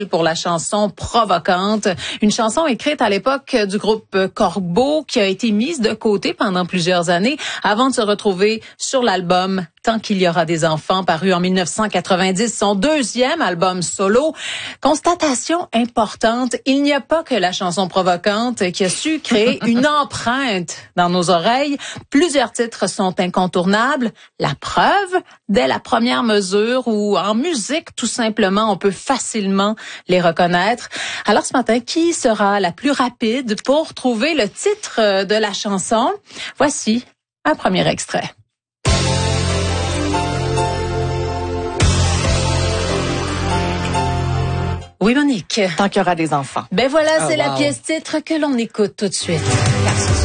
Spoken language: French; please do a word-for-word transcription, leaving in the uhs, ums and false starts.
pour la chanson Provocante, une chanson écrite à l'époque du groupe Corbeau qui a été mise de côté pendant plusieurs années avant de se retrouver sur l'album Tant qu'il y aura des enfants, paru en mille neuf cent quatre-vingt-dix, son deuxième album solo. Constatation importante, il n'y a pas que la chanson Provocante qui a su créer une empreinte dans nos oreilles. Plusieurs titres sont incontournables. La preuve, dès la première mesure ou en musique, tout simplement, on peut facilement les reconnaître. Alors ce matin, qui sera la plus rapide pour trouver le titre de la chanson? Voici un premier extrait. Oui, Monique. Tant qu'il y aura des enfants. Ben voilà, oh, c'est wow. la pièce titre que l'on écoute tout de suite.